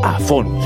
A fons.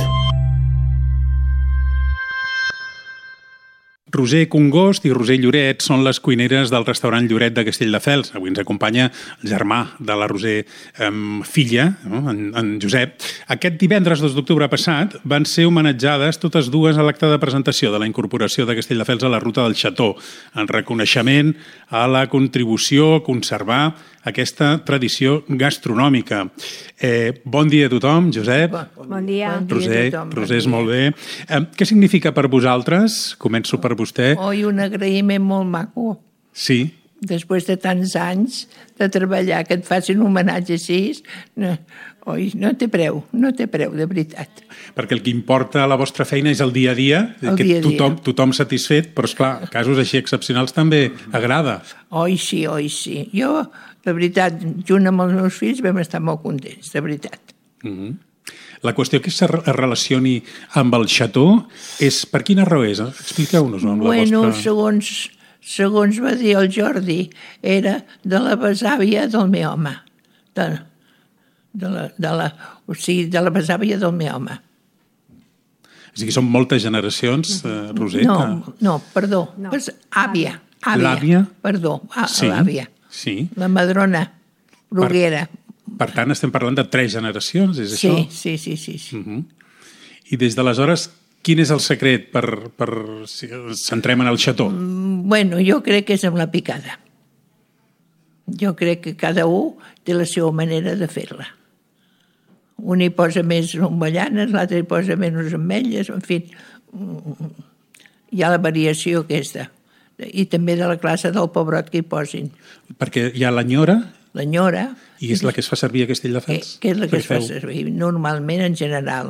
Roser Congost i Roser Lloret són les cuineres del restaurant Lloret de Castelldefels. Avui ens acompanya el germà de la Roser, filla, no? en Josep. Aquest divendres 2 d'octubre passat van ser homenatjades totes dues a l'acte de presentació de la incorporació de Castelldefels a la ruta del Xató, en reconeixement a la contribució a conservar aquesta tradició gastronòmica. Bon dia a tothom, Josep. Bon dia. Roser, molt bé. Què significa per vosaltres? Començo per vostè. Un agraïment molt maco. Sí. Després de tants anys de treballar, que et facin un homenatge així, no té preu, de veritat. Perquè el que importa a la vostra feina és el dia a dia, que tothom satisfet, però esclar, casos així excepcionals també agrada. Sí. Jo, de veritat, junt amb els meus fills vam estar molt contents, de veritat. La qüestió que es relacioni amb el Xató és... Per quina raó és? Expliqueu-nos amb la vostra... Segons va dir el Jordi, era de la besàvia del meu home. De la besàvia del meu home. És a dir, són moltes generacions, Roser? No, perdó. Àvia. L'àvia? Perdó, l'àvia. Sí. La madrona Bruguera. Per tant, estem parlant de 3 generacions, és això? Sí. I des d'aleshores, quin és el secret per si centrem en el Xató? Jo crec que és amb la picada. Jo crec que cada un té la seva manera de fer-la. Un hi posa més avellanes, l'altre hi posa menys ametlles, en fi. Hi ha la variació aquesta. I també de la classe del pebrot que hi posin. Perquè hi ha l'anyora... L'anyora... I és la que es fa servir a Castelldefels? Que és la que es fa servir, normalment, en general.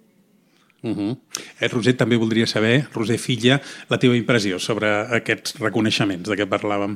Roser, també voldria saber, Roser filla, la teva impressió sobre aquests reconeixements de què parlàvem.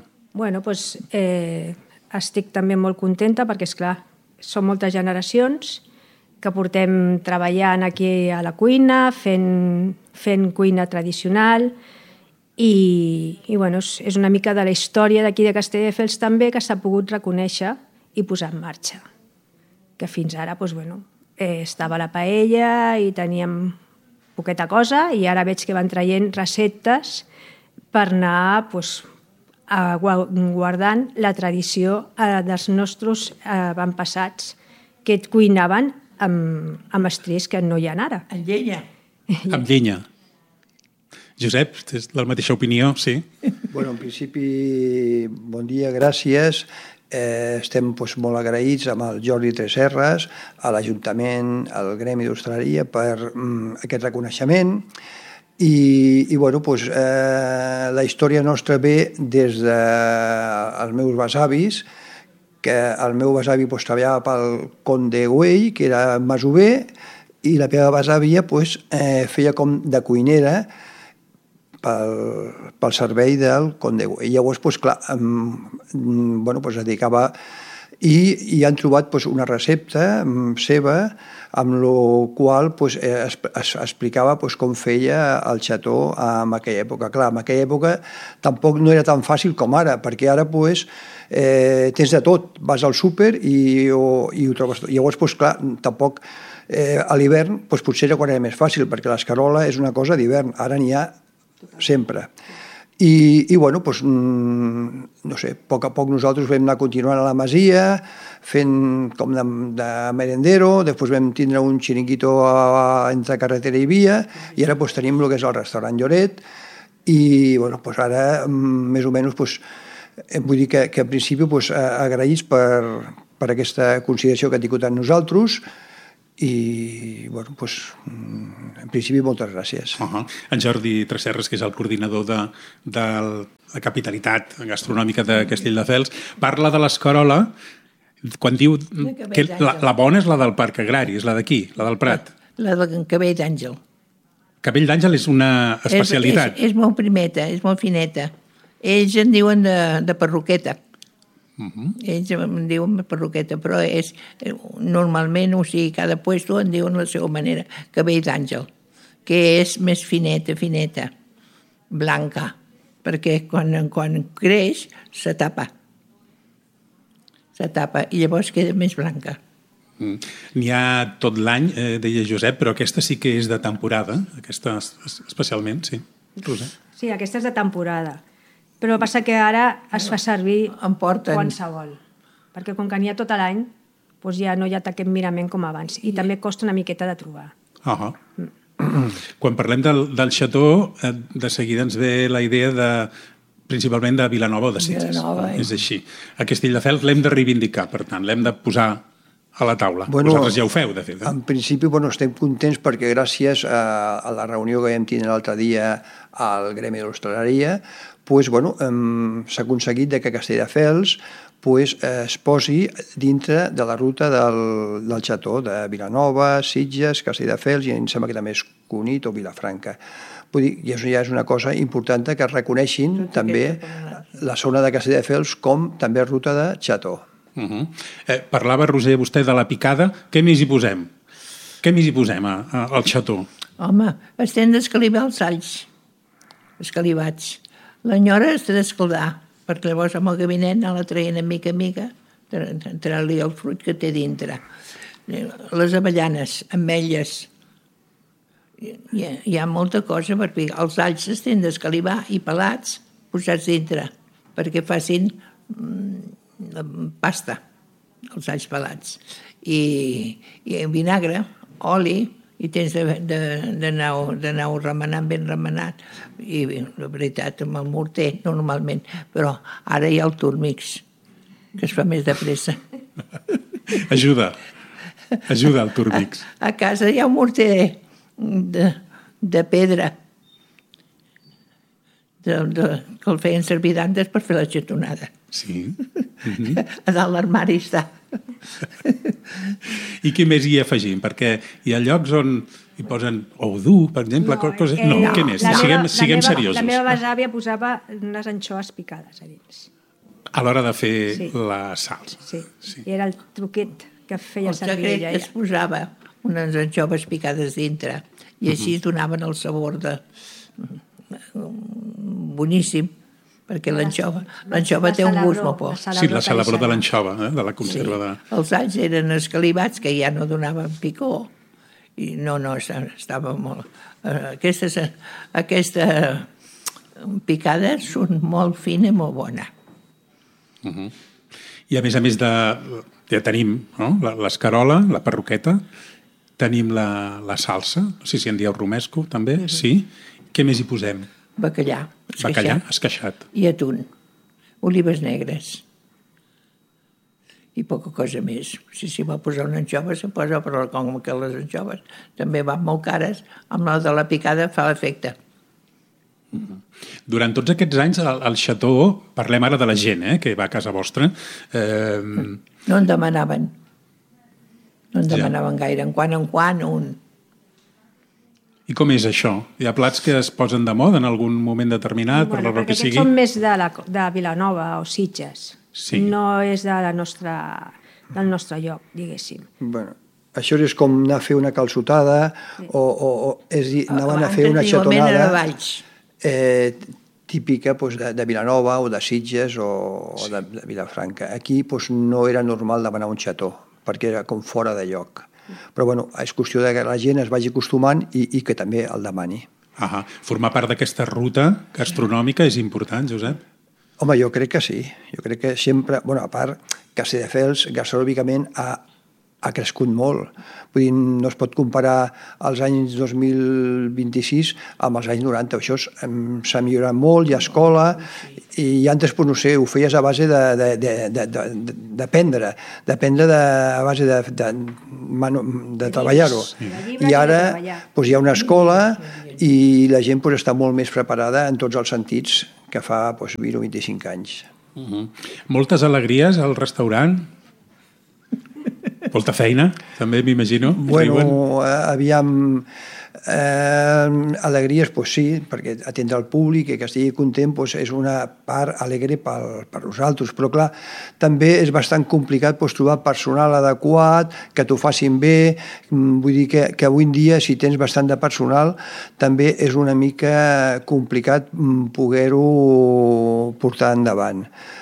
Estic també molt contenta perquè, esclar, són moltes generacions que portem treballant aquí a la cuina, fent cuina tradicional i és una mica de la història d'aquí de Castelldefels també que s'ha pogut reconèixer i posar en marxa. Que fins ara estava la paella i teníem poqueta cosa i ara veig que van traient receptes per anar guardant la tradició dels nostres avantpassats que cuinaven amb estris que no hi ha ara. Amb llenya. Amb llenya. Josep, és la mateixa opinió, sí? En principi, bon dia, gràcies. Estem molt agraïts amb el Jordi Tresserras, a l'Ajuntament, al Gremi d'Hostaleria per aquest reconeixement. La història nostra ve des dels meus besavis, que el meu besavi treballava pel Conde Güell, que era masover, i la meva besàvia feia com de cuinera pel servei del Conde Güell. Llavors, es dedicava i han trobat una recepta seva amb la qual es explicava com feia el Xató en aquella època. Clar, en aquella època tampoc no era tan fàcil com ara, perquè ara tens de tot, vas al súper i ho trobes tot. Llavors, tampoc a l'hivern potser era quan era més fàcil, perquè l'escarola és una cosa d'hivern, ara n'hi ha sempre. No sé, a poc a poc nosaltres vam anar continuant a la masia, fent com de merendero, després vam tindre un xiringuito entre carretera i via, i ara tenim el que és el restaurant Lloret, i ara més o menys vull dir que en principi agraïts per aquesta consideració que han tingut amb nosaltres, i, en principi, moltes gràcies. En Jordi Tresserras, que és el coordinador de la capitalitat gastronòmica de Castelldefels, parla de l'escarola quan diu que la bona és la del Parc Agrari, és la d'aquí, la del Prat. La del Cabell d'Àngel. Cabell d'Àngel és una especialitat. És molt primeta, és molt fineta. Ells en diuen de perruqueta. Ells en diuen perruqueta, però normalment, cada puesto en diuen la seva manera, Cabell d'Àngel, que és més fineta, blanca, perquè quan creix se tapa i llavors queda més blanca. N'hi ha tot l'any, deia Josep, però aquesta sí que és de temporada, aquesta especialment, sí. Roser. Sí, aquesta és de temporada. Però passa que ara es fa servir qualsevol. Perquè com que n'hi ha tot l'any, doncs ja no hi ha aquest mirament com abans. I també costa una miqueta de trobar. Quan parlem del xató, de seguida ens ve la idea principalment de Vilanova o de Sitges. És així. A Castelldefels l'hem de reivindicar, per tant, l'hem de posar a la taula. Vosaltres ja ho feu, de fet. En principi, estem contents perquè gràcies a la reunió que vam tenir l'altre dia al Gremi de l'Hostaleria, s'ha aconseguit que Castelldefels es posi dintre de la ruta del xató de Vilanova, Sitges, Castelldefels i em sembla que també és Cunit o Vilafranca. Vull dir, ja és una cosa important que reconeixin també la zona de Castelldefels com també ruta de xató. Parlava, Roser, vostè de la picada. Què més hi posem? Què més hi posem al xató? Home, es tenen d'escalivar els alls, escalivats. L'enyora es té d'escaldar, perquè llavors amb el gabinet anar-la traient a mica, entrar-li el fruit que té dintre. Les avellanes, ametlles, hi ha molta cosa per picar. Els alls es tenen d'escalivar i pelats posats dintre, perquè facin pasta, els alls pelats. I vinagre, oli, i tens d'anar-ho remenant ben remenat. I la veritat, amb el morter, normalment. Però ara hi ha el turmix, que es fa més de pressa. Ajuda el turmix. A casa hi ha un morter de pedra, que el feien servir d'antes per fer la xatonada. Sí. A dalt l'armari està. I què més hi afegim? Perquè hi ha llocs on hi posen ou dur, per exemple. Què més? Siguem seriosos. La meva besàvia posava unes anxoves picades a dins. A l'hora de fer la salsa. Sí, i era el truquet que feia servir ella. El secret es posava unes anxoves picades dintre i així donaven el sabor boníssim, perquè l'anxova té un gust molt bo. Sí, la celebró de l'anxova, de la conserva. Els alls eren escalivats, que ja no donaven picor. I no, estava molt... Aquesta picada són molt fina i molt bona. I a més ja tenim l'escarola, la perruqueta, tenim la salsa, no sé si en dieu romesco també, sí. Què més hi posem? Bacallà esqueixat. I atún, olives negres. I poca cosa més. Si vol posar una anxova, se posa, però com que les anxoves també van molt cares, amb la de la picada fa l'efecte. Durant tots aquests anys, al xató, parlem ara de la gent, que va a casa vostra... No en demanaven. No en demanaven gaire. En quant, un... I com és això? Hi ha plats que es posen de moda en algun moment determinat, per la raó que sigui? Perquè aquests són més de Vilanova o Sitges. Sí. No és del nostre lloc, diguéssim. Bueno, això és com anar a fer una calçotada o és dir, anaven a fer una xatonada típica de Vilanova o de Sitges o de Vilafranca. Aquí no era normal demanar un xató, perquè era com fora de lloc. Però és qüestió que la gent es vagi acostumant i que també el demani. Formar part d'aquesta ruta gastronòmica és important, Josep? Home, jo crec que sí. Jo crec que sempre... a part, Castelldefels gastronòmicament ha crescut molt. Vull dir, no es pot comparar els anys 2026 amb els anys 90. Això s'ha millorat molt, hi ha escola, i antes, no sé, ho feies a base d'aprendre, a base de treballar-ho. I ara hi ha una escola i la gent està molt més preparada en tots els sentits que fa 20 o 25 anys. Moltes alegries al restaurant? Molta feina, també, m'imagino. Bueno, aviam... alegries, sí, perquè atendre el públic i que estigui content és una part alegre per nosaltres, però clar, també és bastant complicat trobar personal adequat, que t'ho facin bé. Vull dir que avui en dia, si tens bastant de personal, també és una mica complicat poder-ho portar endavant.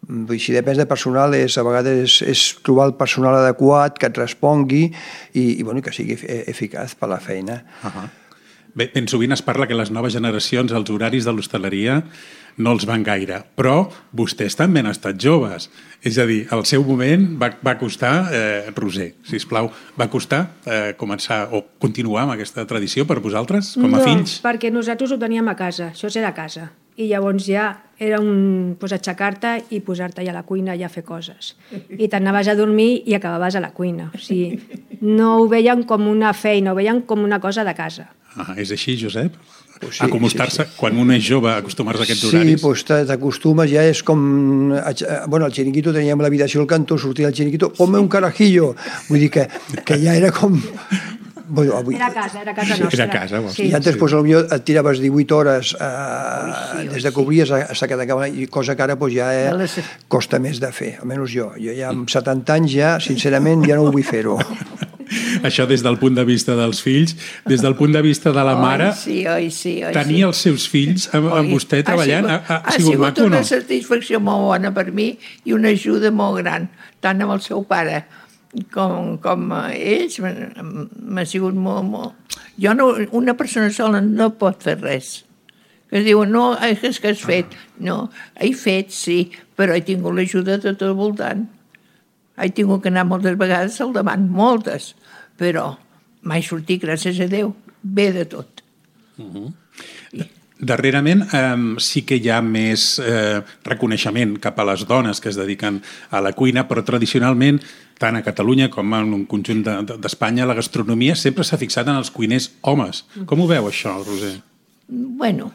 Si depèn de personal, a vegades és trobar el personal adequat, que et respongui i que sigui eficaç per la feina. Bé, ben sovint es parla que les noves generacions, els horaris de l'hostaleria no els van gaire, però vostès també han estat joves. És a dir, al seu moment va costar, Roser, sisplau, va costar començar o continuar amb aquesta tradició per vosaltres, com a fills? No, perquè nosaltres ho teníem a casa, això era a casa. I llavors ja era aixecar-te i posar-te allà a la cuina i a fer coses. I t'anaves a dormir i acabaves a la cuina. O sigui, no ho veien com una feina, ho veien com una cosa de casa. És així, Josep? Pues sí, acostar-se, quan un és jove, acostumar-se a aquests horaris? Sí, doncs t'acostumes, ja és com... Bueno, al xiringuito teníem l'habitació al cantó, sortia al xiringuito, ponme un carajillo. Vull dir que ja era com... Bueno, era casa nostra. Era casa, sí. I antes, potser et tiraves 18 hores des de que obries fins que t'acaba, cosa que ara ja costa més de fer, almenys jo. Jo ja amb 70 anys ja, sincerament, ja no vull fer-ho. Això des del punt de vista dels fills, des del punt de vista de la mare, tenir els seus fills amb vostè treballant ha sigut maco o no? Ha sigut una satisfacció molt bona per mi i una ajuda molt gran, tant amb el seu pare com ells. M'ha sigut molt... Jo no, una persona sola no pot fer res. Que diuen, no, és que has fet. No, he fet, sí, però he tingut l'ajuda de tot al voltant. He tingut que anar moltes vegades al davant, moltes, però mai sortit, gràcies a Déu, bé de tot. Darrerament sí que hi ha més reconeixement cap a les dones que es dediquen a la cuina, però tradicionalment, tant a Catalunya com en un conjunt d'Espanya, la gastronomia sempre s'ha fixat en els cuiners homes. Com ho veu, això, Roser? Bueno,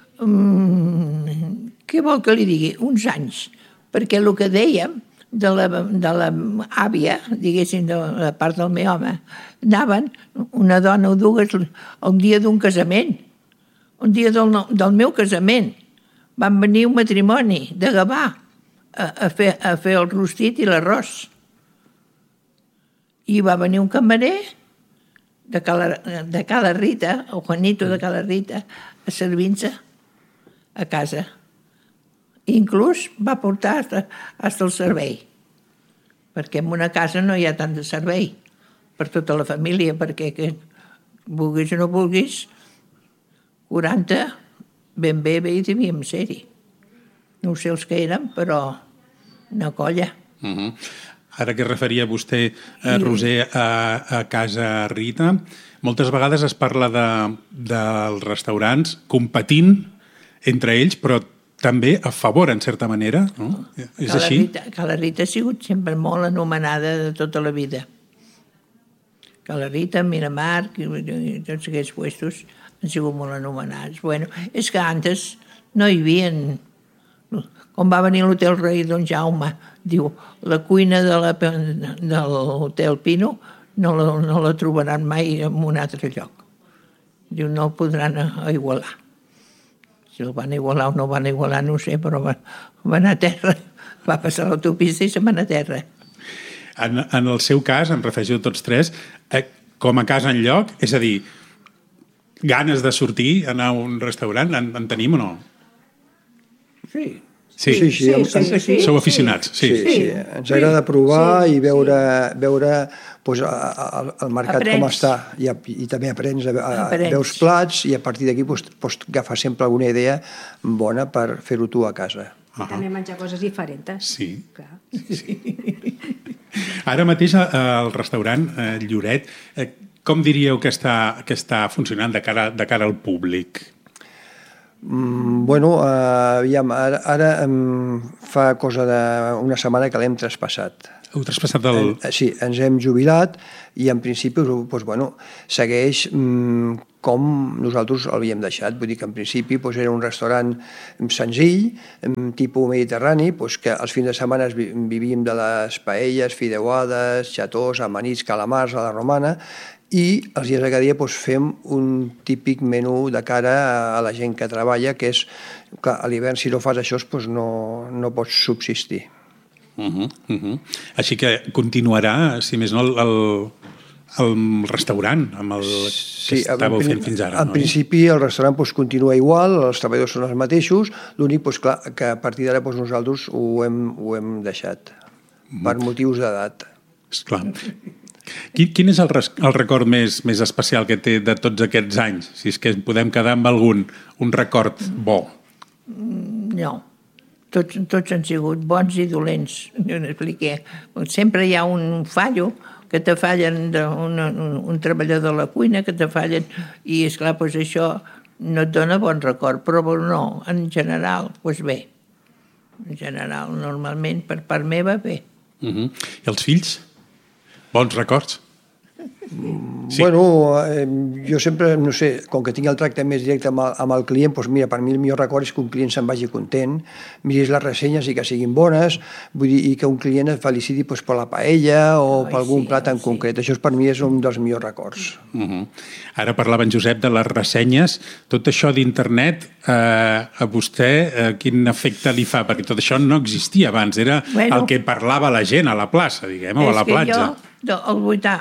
què vol que li digui? Uns anys, perquè el que dèiem de l'àvia, diguéssim, de la part del meu home, anaven una dona o dues el dia d'un casament, un dia del meu casament. Van venir un matrimoni de Gavà a fer el rostit i l'arròs. I va venir un camarer de Cala Rita, el Juanito de Cala Rita, a servir-se a casa. Inclús va portar fins el servei, perquè en una casa no hi ha tant de servei per tota la família, perquè que vulguis o no vulguis, 40 ben bé hi devíem ser-hi. No sé els que eren, però una colla. Ara que referia vostè, Roser, a Casa Rita, moltes vegades es parla dels restaurants competint entre ells, però també a favor, en certa manera, no? És així? Cala Rita ha sigut sempre molt anomenada de tota la vida. Cala Rita, Miramar, i tots aquests puestos han sigut molt anomenats. Bueno, és que antes no hi havia... Quan va venir l'Hotel Rei Don Jaume, diu, la cuina de l'Hotel Pino no la trobaran mai en un altre lloc. Diu, no el podran igualar. Si el van igualar o no van igualar, no ho sé, però va anar a terra. Va passar l'autopista i se'n va anar a terra. En el seu cas, em refereixo a tots tres, com a casa en lloc, és a dir, ganes de sortir, anar a un restaurant, en tenim o no? Sí. Sí. Sou aficionats. Sí. Ens agrada provar i veure el mercat com està i també aprens a veus plats i a partir d'aquí pots agafar sempre alguna idea bona per fer-ho tu a casa. I també menjar coses diferents. Sí. Ara mateix al restaurant Lloret, com diríeu que està funcionant de cara al públic? Bueno, aviam, ara fa cosa d'una setmana que l'hem traspassat. Heu traspassat Sí, ens hem jubilat i en principi doncs, bueno, segueix com nosaltres l'havíem deixat. Vull dir que en principi doncs, era un restaurant senzill, tipus mediterrani, doncs, que els fins de setmana vivíem de les paelles, fideuades, xatós, amanits, calamars a la romana, i els dies de cada dia doncs, fem un típic menú de cara a la gent que treballa, que és, clar, a l'hivern si no fas això doncs, no pots subsistir. Així que continuarà, si més no, el restaurant, amb el que estàveu fent fins ara. En principi el restaurant continua igual, els treballadors són els mateixos, l'únic clar, que a partir d'ara nosaltres ho hem deixat per motius d'edat. Esclar. Quin és el record més especial que té de tots aquests anys? Si és que podem quedar amb un record bo. No. Tots han sigut bons i dolents. Jo n'expliqué. Sempre hi ha un fallo que te fallen un treballador de la cuina, que te fallen, i esclar, doncs això no et dona bon record, però no, en general, doncs bé. En general, normalment, per part meva, bé. I els fills? Bons records? Sí. Bueno, jo sempre, no sé, com que tinc el tracte més directe amb el client, doncs mira, per mi el millor record és que un client se'n vagi content, miris les ressenyes i que siguin bones, vull dir, i que un client et feliciti doncs, per la paella o per algun plat en concret. Això per mi és un dels millors records. Ara parlava en Josep de les ressenyes. Tot això d'internet, a vostè quin efecte li fa? Perquè tot això no existia abans, era el que parlava la gent a la plaça, diguem, o a la platja. El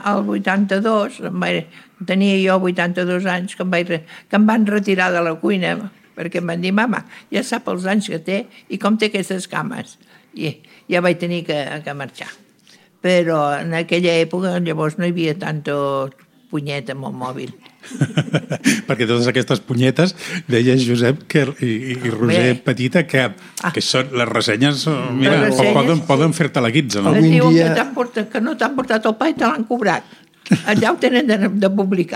82, tenia jo 82 anys, que em van retirar de la cuina, perquè em van dir, mama, ja sap els anys que té i com té aquestes cames. I ja vaig tenir que marxar. Però en aquella època llavors no hi havia tanta punyeta amb el mòbil. Perquè totes aquestes punyetes, deia Josep i Roser Petita, que són les ressenyes, mira, poden fer-te la guitza, no? Et diuen que no t'han portat el pa i te l'han cobrat. Allà ho tenen de publicar.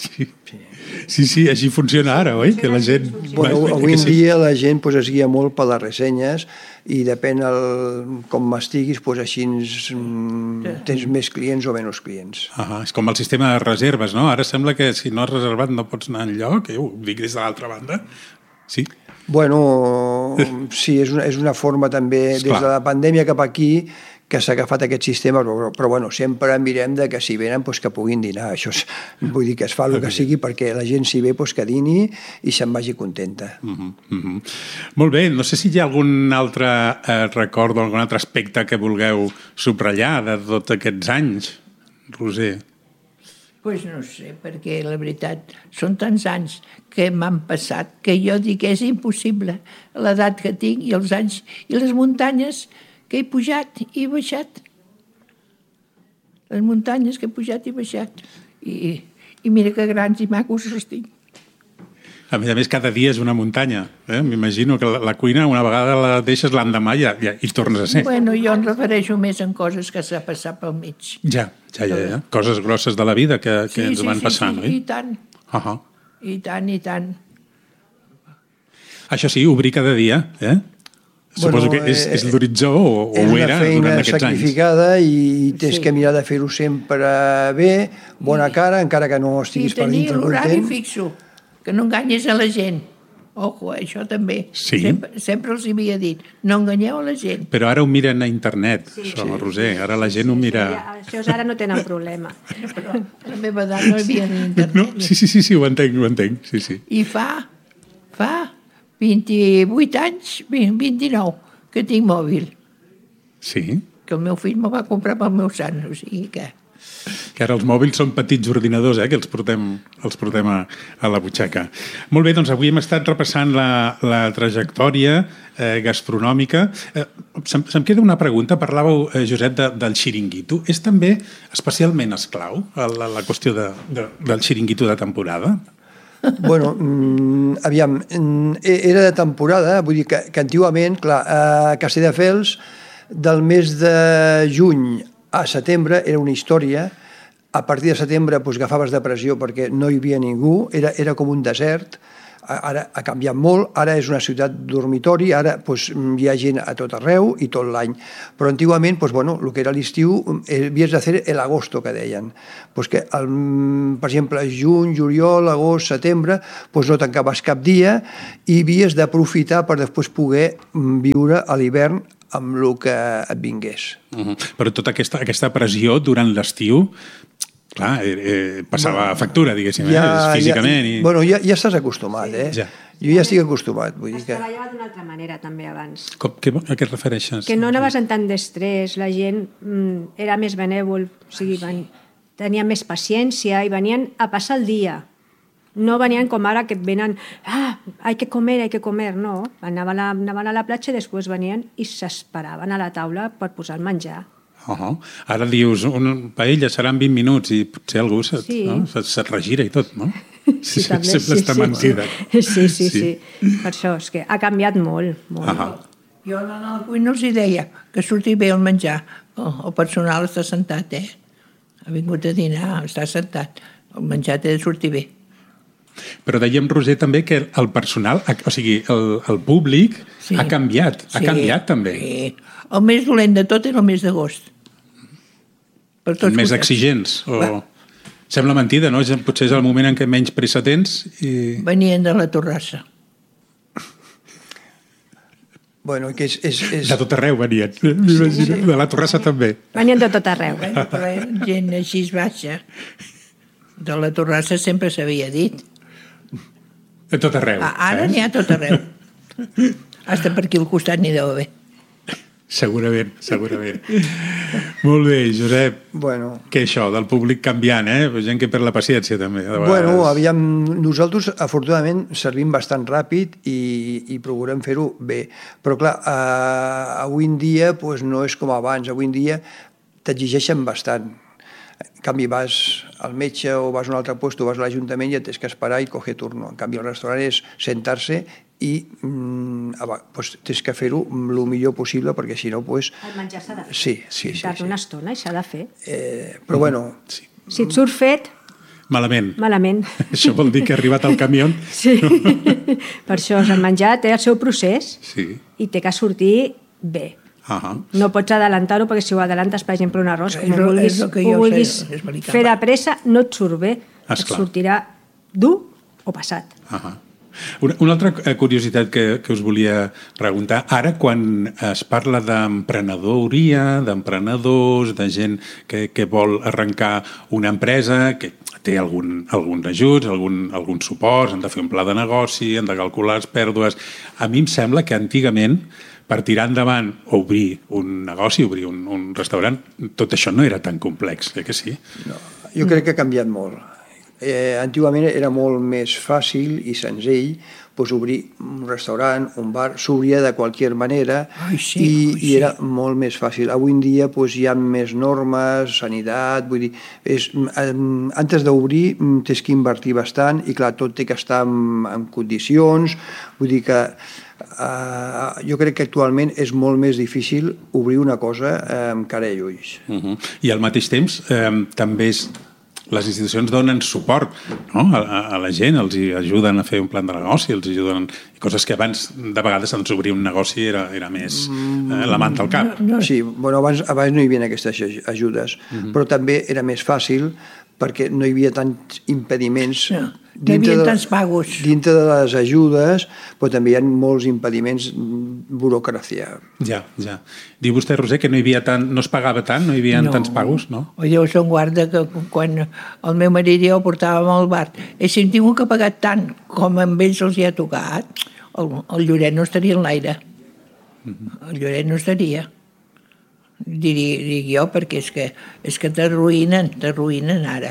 Sí, així funciona ara, oi? Que la gent... Avui en dia la gent es guia molt per les ressenyes i depèn com estiguis, així tens més clients o menys clients. És com el sistema de reserves, no? Ara sembla que si no has reservat no pots anar enlloc, ho dic des de l'altra banda. Sí? Bueno, sí, és una forma també, des de la pandèmia cap aquí, que s'ha agafat aquest sistema, però bueno, sempre mirem que si venen que puguin dinar. Això vull dir que es fa el que sigui perquè la gent si ve que dini i se'n vagi contenta. Molt bé, no sé si hi ha algun altre record o algun altre aspecte que vulgueu subratllar de tots aquests anys, Roser. Doncs no sé, perquè la veritat són tants anys que m'han passat que jo dic que és impossible l'edat que tinc i els anys i les muntanyes que he pujat i he baixat. Les muntanyes que he pujat i he baixat. I mira que grans i macos els tinc. A més, cada dia és una muntanya. M'imagino que la cuina una vegada la deixes l'endemà i hi tornes a ser. Bueno, jo em refereixo més en coses que s'ha passat pel mig. Ja. Coses grosses de la vida que ens van passant, oi? Sí, i tant. I tant. Això sí, obrir cada dia, Suposo que és l'horitzó o ho era durant aquests anys. És una feina sacrificada i tens que mirar de fer-ho sempre bé, bona cara, encara que no estiguis per dintre content. I tenir l'horari fixo, que no enganyes a la gent. Ojo, això també. Sí. Sempre els havia dit, no enganyeu a la gent. Però ara ho miren a internet, això, Roser. Ara la gent ho mira... Això ara no tenen problema. Però a la meva edat no hi havia ni internet. No? Sí, ho entenc. Sí. I fa 28 anys, 29, que tinc mòbil. Sí? Que el meu fill me va comprar pel meu sant, o sigui que... Que ara els mòbils són petits ordinadors, que els portem a la butxaca. Molt bé, doncs avui hem estat repassant la trajectòria gastronòmica. Se'm queda una pregunta. Parlàveu, Josep, del xiringuito. És també especialment esclau la qüestió del xiringuito de temporada? Bueno, aviam, era de temporada, vull dir que antigament, clar, a Castelldefels, del mes de juny a setembre era una història. A partir de setembre agafaves depressió perquè no hi havia ningú, era com un desert. Ara ha canviat molt, ara és una ciutat dormitori, ara hi ha gent a tot arreu i tot l'any. Però antigament, el que era l'estiu, havies de fer l'agosto, que deien. Que, per exemple, juny, juliol, agost, setembre, no tancaves cap dia i havies d'aprofitar per després poder viure a l'hivern amb el que et vingués. Però tota aquesta pressió durant l'estiu, clar, passava factura, diguéssim, físicament. Ja estàs acostumat, Jo ja estic acostumat. Es treballava d'una altra manera, també, abans. A què et refereixes? Que no anaves en tant d'estrès, la gent era més benèvol, o sigui, tenien més paciència i venien a passar el dia. No venien com ara que et venen, hay que comer, no. Anaven a la platja i després venien i s'esperaven a la taula per posar el menjar. Ara dius, una paella seran 20 minuts i potser algú se't regira i tot, no? Sí, també. Sempre està mentida. Sí. Per això és que ha canviat molt. Jo a la cuina els deia que surti bé el menjar. El personal està sentat, Ha vingut a dinar, està sentat. El menjar té de sortir bé. Però dèiem, Roser, també que el personal, o sigui, el públic ha canviat. Ha canviat també. Sí. El més dolent de tot era el mes d'agost. Més exigents. Sembla mentida, no? Potser és el moment en què menys pressa tens. Venien de la Torrassa. Bueno, que és... De tot arreu venien. De la Torrassa també. Venien de tot arreu. Però gent així baixa. De la Torrassa sempre s'havia dit. De tot arreu. Ara n'hi ha tot arreu. Hasta per aquí al costat n'hi deu haver. Segurament. Molt bé, Josep. Bueno. Què això, del públic canviant, Gent que perd la paciència, també. Bueno, nosaltres, afortunadament, servim bastant ràpid i procurem fer-ho bé. Però, clar, avui en dia no és com abans. Avui en dia t'exigeixen bastant. En canvi, vas al metge o vas a un altre lloc o vas a l'Ajuntament i et tens que esperar i coger turno. En canvi, el restaurant és sentar-se i tens que fer-ho el millor possible perquè si no... El menjar s'ha de fer. Sí. Tarda una estona i s'ha de fer. Però bueno... Si et surt fet... Malament. Això vol dir que ha arribat el camió. Sí. Per això el menjar té el seu procés i té que sortir bé. No pots adelantar-ho perquè si ho adelantes, per exemple, un arròs, com ho vulguis fer de pressa, no et surt bé. Et sortirà dur o passat. Una altra curiositat que us volia preguntar. Ara, quan es parla d'emprenedoria, d'emprenedors, de gent que vol arrencar una empresa, que té alguns ajuts, alguns suports, han de fer un pla de negoci, han de calcular les pèrdues... A mi em sembla que antigament, per tirar endavant o obrir un negoci, obrir un restaurant, tot això no era tan complex, que sí? No, jo crec que ha canviat molt. Antigament era molt més fàcil i senzill obrir un restaurant, un bar, s'obria de qualsevol manera i era molt més fàcil. Avui en dia hi ha més normes, sanitat, vull dir, antes d'obrir tens que invertir bastant i clar, tot té que estar en condicions, vull dir que jo crec que actualment és molt més difícil obrir una cosa amb cara i ulls. I al mateix temps també les institucions donen suport, no? a la gent, els ajuden a fer un plan de negoci, els ajuden coses que abans de vegades ens obrir un negoci era més la manta al cap. Sí, bueno, abans no hi havia aquestes ajudes, però també era més fàcil perquè no hi havia tants impediments. No hi havia tants pagos. Dintre de les ajudes, però també hi ha molts impediments, burocràcia. Ja. Diu vostè, Roser, que no es pagava tant, no hi havia tants pagos, no? Jo som guarda que quan el meu marit i jo portàvem al bar, si hem tingut que pagar tant com amb ells els hi ha tocat, el Lloret no estaria en l'aire. El Lloret no estaria. Dic jo, perquè és que t'arruïnen ara.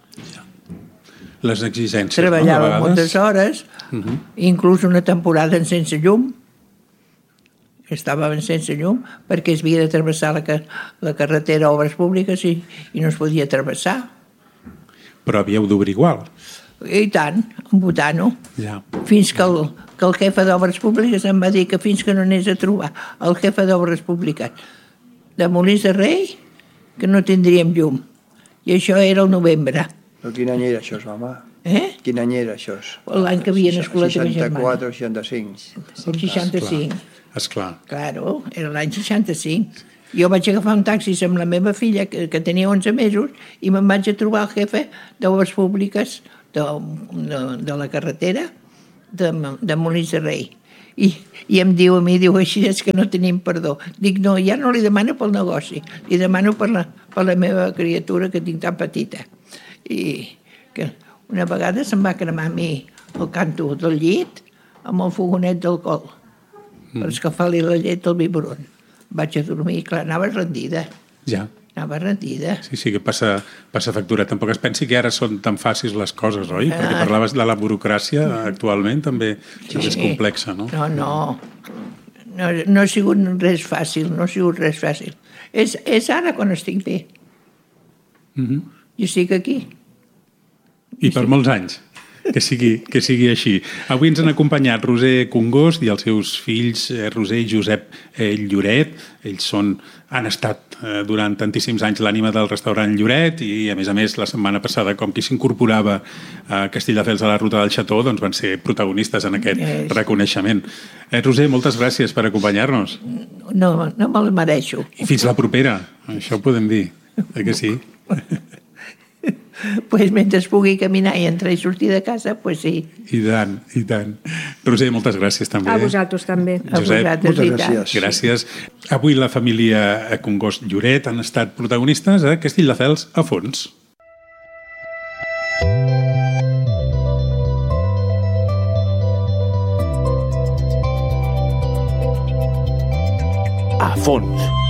Les exigències, treballava moltes hores, inclús una temporada sense llum, estàvem sense llum, perquè es havia de travessar la carretera a obres públiques i no es podia travessar. Però havíeu d'obrir igual. I tant, embotant-ho. Fins que el jefe d'obres públiques em va dir que fins que no anés a trobar el jefe d'obres públiques de Molins de Rei, que no tindríem llum. I això era el novembre. Però quin any era això, mama? Quin any era això? L'any que havia nascut la teva germana. 64 o 65? El 65. Esclar. Claro, era l'any 65. Jo vaig agafar un taxi amb la meva filla, que tenia 11 mesos, i me'n vaig a trobar el jefe d'obres públiques de la carretera de Molins de Rei. I em diu a mi, així és que no tenim perdó. Dic, no, ja no li demano pel negoci, li demano per la meva criatura que tinc tan petita. I que una vegada se'm va cremar a mi el canto del llit amb el fogonet d'alcohol per escalfar-li la llet al biberon. Vaig a dormir i clar, anava rendida. Ja. Anava rendida. Sí, que passa factura. Tampoc es pensi que ara són tan fàcils les coses, oi? Perquè parlaves de la burocràcia, actualment també és complexa, no? No ha sigut res fàcil, És ara quan estic bé. Jo estic aquí. I per molts anys. Que sigui així. Avui ens han acompanyat Roser Congost i els seus fills Roser i Josep Lloret. Ells han estat durant tantíssims anys l'ànima del restaurant Lloret i, a més, la setmana passada, com qui s'incorporava a Castelldefels a la ruta del Xató, doncs van ser protagonistes en aquest reconeixement. Roser, moltes gràcies per acompanyar-nos. No me'l mereixo. I fins la propera, això ho podem dir. Que sí? Pues mentre pugui caminar i entrar i sortir de casa, pues sí. I tant. Roser, moltes gràcies també. A vosaltres també. Josep, moltes gràcies. Gràcies. Avui la família Congost Lloret han estat protagonistes a Castelldefels a fons. A fons.